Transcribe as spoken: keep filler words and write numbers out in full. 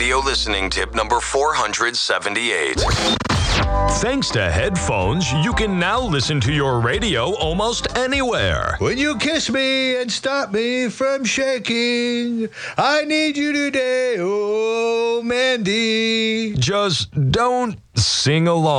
radio listening tip number four hundred seventy-eight. Thanks to headphones, you can now listen to your radio almost anywhere. When you kiss me and stop me from shaking, I need you today, oh Mandy. Just don't sing along.